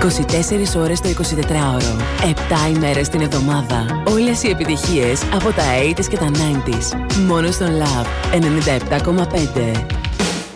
24 ώρες το 24ωρο. 7 ημέρες την εβδομάδα. Όλες οι επιτυχίες από τα 80s και τα 90s. Μόνο στον Love 97,5.